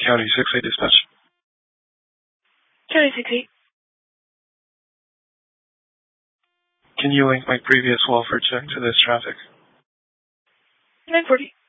County 6-8 dispatch. County 6-8. Can you link my previous welfare check to this traffic? 940.